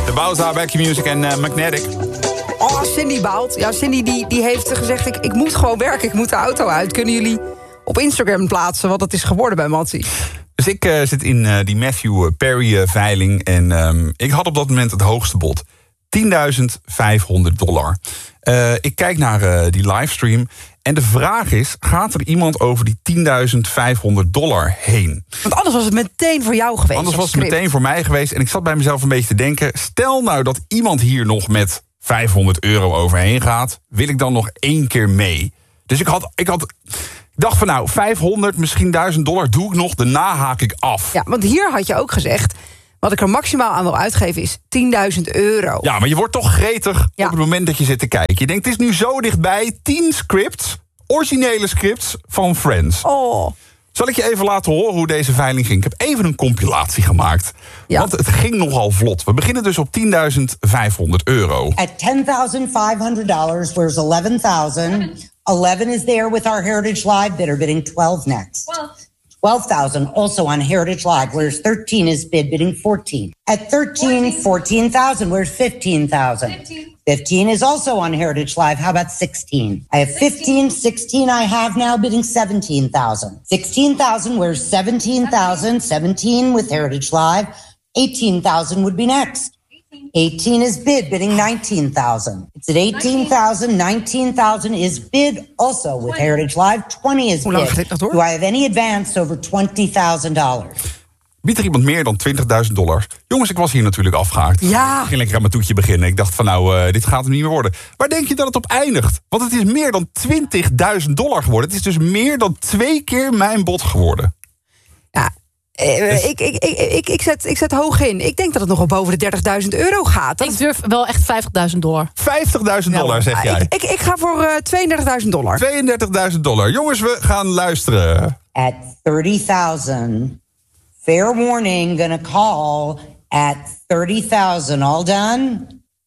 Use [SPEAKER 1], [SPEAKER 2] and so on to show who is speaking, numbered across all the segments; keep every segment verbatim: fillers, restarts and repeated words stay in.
[SPEAKER 1] De Bowza, Back Your Music en uh, Magnetic.
[SPEAKER 2] Oh, Cindy baalt. Ja, Cindy die, die heeft gezegd, ik, ik moet gewoon werken, ik moet de auto uit. Kunnen jullie op Instagram plaatsen wat het is geworden bij Mattie?
[SPEAKER 1] Dus ik uh, zit in uh, die Matthew Perry-veiling en um, ik had op dat moment het hoogste bod. tienduizend vijfhonderd dollar. Uh, ik kijk naar uh, die livestream en de vraag is, gaat er iemand over die tienduizend vijfhonderd dollar heen?
[SPEAKER 2] Want anders was het meteen voor jou geweest.
[SPEAKER 1] Anders was het
[SPEAKER 2] script.
[SPEAKER 1] meteen voor mij geweest en ik zat bij mezelf een beetje te denken, stel nou dat iemand hier nog met vijfhonderd euro overheen gaat, wil ik dan nog één keer mee? Dus ik had, ik had, ik dacht van nou, vijfhonderd, misschien duizend dollar doe ik nog, daarna haak ik af.
[SPEAKER 2] Ja, want hier had je ook gezegd, wat ik er maximaal aan wil uitgeven is tienduizend euro.
[SPEAKER 1] Ja, maar je wordt toch gretig
[SPEAKER 2] Ja.
[SPEAKER 1] op het moment dat je zit te kijken. Je denkt, het is nu zo dichtbij, tien scripts, originele scripts van Friends.
[SPEAKER 2] Oh.
[SPEAKER 1] Zal ik je even laten horen hoe deze veiling ging? Ik heb even een compilatie gemaakt.
[SPEAKER 2] Ja.
[SPEAKER 1] Want het ging nogal vlot. We beginnen dus op tienduizend vijfhonderd euro.
[SPEAKER 3] At ten thousand five hundred dollars, where's eleven thousand? eleven is there with our Heritage Live bidder, bidding twelve next. twelve thousand also on Heritage Live, where's thirteen is bid, bidding fourteen. At thirteen, fourteen thousand, where's fifteen thousand? fifteen is also on Heritage Live. How about sixteen? I have fifteen, sixteen I have now bidding seventeen thousand. sixteen thousand, where's seventeen thousand? seventeen with Heritage Live. eighteen thousand would be next. eighteen is bid, bidding nineteen thousand. It's at eighteen thousand. nineteen thousand is bid also with Heritage Live. twenty is
[SPEAKER 2] Hoe lang
[SPEAKER 3] bid.
[SPEAKER 2] gaat dit nog door?
[SPEAKER 3] Do I have any advance over twenty thousand dollars?
[SPEAKER 1] Biedt er iemand meer dan twintigduizend dollar? Jongens, ik was hier natuurlijk afgehaakt.
[SPEAKER 2] Ja.
[SPEAKER 1] Ik ging lekker aan mijn toetje beginnen. Ik dacht van nou, uh, dit gaat hem niet meer worden. Waar denk je dat het op eindigt? Want het is meer dan twintigduizend dollar geworden. Het is dus meer dan twee keer mijn bod geworden.
[SPEAKER 2] Ja, eh, ik, ik, ik, ik, ik, zet, ik zet hoog in. Ik denk dat het nog wel boven de dertigduizend euro gaat. Dat
[SPEAKER 4] Ik durf wel echt vijftigduizend dollar.
[SPEAKER 1] vijftigduizend dollar zeg
[SPEAKER 2] Ah,
[SPEAKER 1] jij.
[SPEAKER 2] Ik, ik, ik ga voor uh, tweeëndertigduizend dollar.
[SPEAKER 1] tweeëndertigduizend dollar. Jongens, we gaan luisteren.
[SPEAKER 3] At thirty thousand. Fair warning, gonna call at thirty thousand. All done?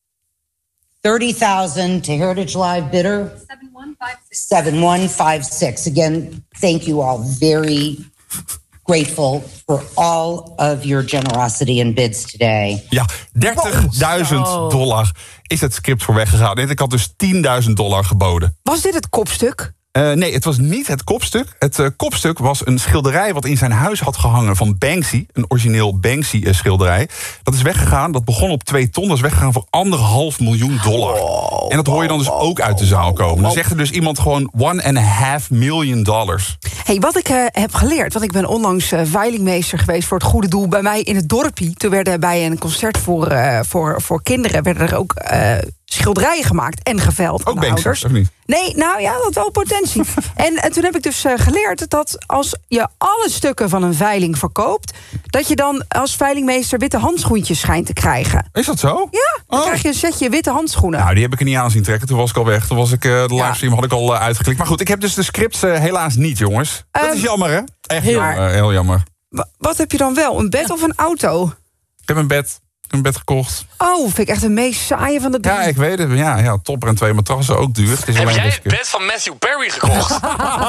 [SPEAKER 3] thirty thousand to Heritage Live bidder. seven one five six. Again, thank you all. Very grateful for all of your generosity and bids today.
[SPEAKER 1] Ja, dertigduizend dollar is het script voor weggegaan. En ik had dus tienduizend dollar geboden.
[SPEAKER 2] Was dit het kopstuk?
[SPEAKER 1] Uh, nee, het was niet het kopstuk. Het uh, kopstuk was een schilderij wat in zijn huis had gehangen van Banksy. Een origineel Banksy-schilderij. Dat is weggegaan, dat begon op twee ton. Dat is weggegaan voor anderhalf miljoen dollar. Oh, en dat hoor je dan dus ook uit de zaal komen. Dan zegt er dus iemand gewoon one and a half million dollars.
[SPEAKER 2] Hey, wat ik uh, heb geleerd, want ik ben onlangs uh, veilingmeester geweest voor het goede doel bij mij in het dorpie. Toen werden bij een concert voor, uh, voor, voor kinderen werden er ook uh, schilderijen gemaakt en geveild.
[SPEAKER 1] Ook Banksy,
[SPEAKER 2] ouders.
[SPEAKER 1] of niet?
[SPEAKER 2] Nee, nou ja, dat wel potentie. en, en toen heb ik dus uh, geleerd dat als je alle stukken van een veiling verkoopt, dat je dan als veilingmeester witte handschoentjes schijnt te krijgen.
[SPEAKER 1] Is dat zo?
[SPEAKER 2] Ja, dan
[SPEAKER 1] Oh.
[SPEAKER 2] krijg je een setje witte handschoenen.
[SPEAKER 1] Nou, die heb ik er niet aan zien trekken. Toen was ik al weg. Toen was ik uh, de livestream had ik al uh, uitgeklikt. Maar goed, ik heb dus de scripts uh, helaas niet, jongens. Dat
[SPEAKER 2] Um,
[SPEAKER 1] is jammer, hè? Echt
[SPEAKER 2] heel-
[SPEAKER 1] jammer, uh, heel jammer.
[SPEAKER 2] Wa- wat heb je dan wel? Een bed of een auto?
[SPEAKER 1] Ik heb een bed, een bed gekocht.
[SPEAKER 2] Oh, vind ik echt een meest saaie van de drie.
[SPEAKER 1] Ja, ik weet het. Ja, ja, topper en twee matrassen, ook duur. Het is
[SPEAKER 5] Heb
[SPEAKER 1] alleen
[SPEAKER 5] jij
[SPEAKER 1] dus-
[SPEAKER 5] het bed van Matthew Perry gekocht?